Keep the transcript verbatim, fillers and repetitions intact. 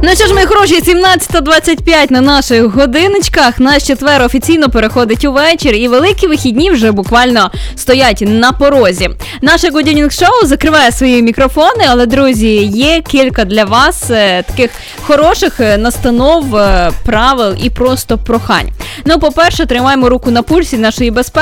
Ну що ж, мої хороші, сімнадцята двадцять п'ять на наших годиночках. Наш четвер офіційно переходить у вечір, і великі вихідні вже буквально стоять на порозі. Наше Good Evening Show закриває свої мікрофони, але, друзі, є кілька для вас е, таких хороших е, настанов, е, правил і просто прохань. Ну, по-перше, тримаємо руку на пульсі нашої безпеки.